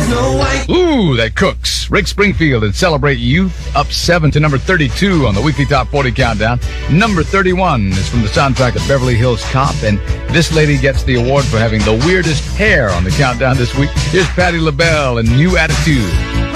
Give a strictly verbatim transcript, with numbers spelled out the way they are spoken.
Ooh, that cooks. Rick Springfield and Celebrate Youth, up seven to number thirty-two on the weekly Top forty Countdown. Number thirty-one is from the soundtrack of Beverly Hills Cop, and this lady gets the award for having the weirdest hair on the countdown this week. Here's Patti LaBelle and New Attitude.